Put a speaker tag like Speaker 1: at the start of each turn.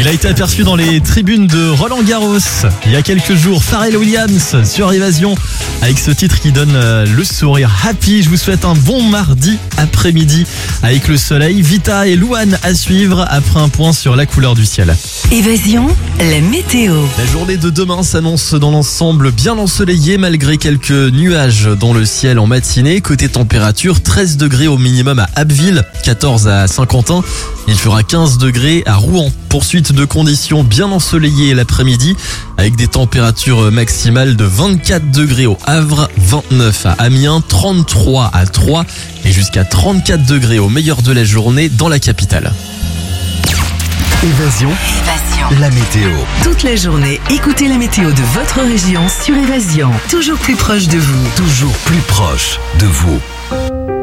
Speaker 1: Il a été aperçu dans les tribunes de Roland-Garros il y a quelques jours. Pharrell Williams sur Évasion avec ce titre qui donne le sourire. Happy, je vous souhaite un bon mardi après-midi avec le soleil. Vita et Louane à suivre après un point sur la couleur du ciel.
Speaker 2: Évasion, la météo.
Speaker 1: La journée de demain s'annonce dans l'ensemble bien ensoleillée malgré quelques nuages dans le ciel en matinée. Côté température, 13 degrés au minimum à Abbeville, 14 à Saint-Quentin. Il fera 15 degrés à Rouen. Poursuite de conditions bien ensoleillées l'après-midi avec des températures maximales de 24 degrés au Havre, 29 à Amiens, 33 à Troyes et jusqu'à 34 degrés au meilleur de la journée dans la capitale.
Speaker 3: Évasion, la météo.
Speaker 2: Toute la journée, écoutez la météo de votre région sur Évasion. Toujours plus proche de vous.
Speaker 3: Toujours plus proche de vous.